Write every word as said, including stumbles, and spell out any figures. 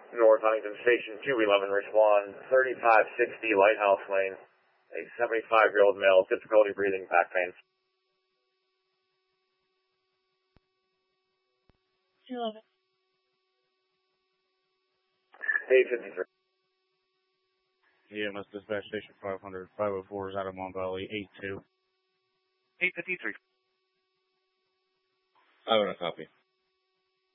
North Huntington Station two eleven, respond thirty-five sixty Lighthouse Lane. A seventy-five-year-old male, difficulty breathing, back pain. eleven. eight fifty-three. E M S Dispatch Station five hundred, five oh four is out of Mon Valley, eight two. eight fifty-three. I want a copy.